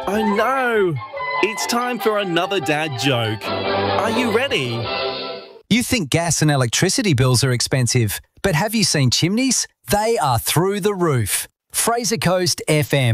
Oh no! It's time for another dad joke. Are you ready? You think gas and electricity bills are expensive, but have you seen chimneys? They are through the roof. Fraser Coast FM.